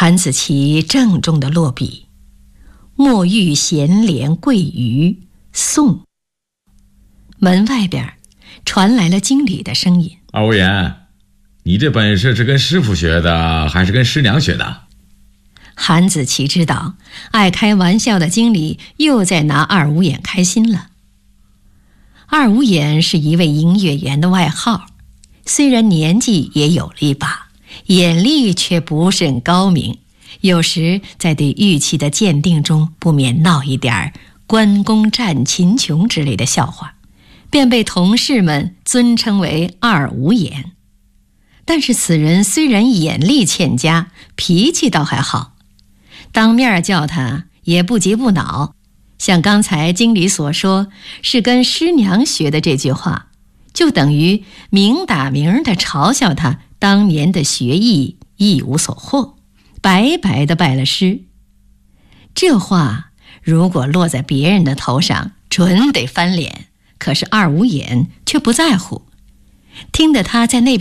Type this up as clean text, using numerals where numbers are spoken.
韩子琪郑重地落笔：墨玉闲莲桂鱼，宋。门外边传来了经理的声音： 二无言，你这本事是跟师傅学的还是跟师娘学的？ 韩子琪知道爱开玩笑的经理又在拿二五眼开心了。二五眼是一位音乐员的外号，虽然年纪也有了一把，眼力却不甚高明，有时在对乐器的鉴定中不免闹一点关公战秦琼之类的笑话，便被同事们尊称为二五眼。但是此人虽然眼力欠佳，脾气倒还好，当面叫他也不急不恼。像刚才经理所说是跟师娘学的这句话，就等于明打明地嘲笑他当年的学艺一无所获，白白地拜了师。这话如果落在别人的头上，准得翻脸，可是二五眼却不在乎，听得他在那边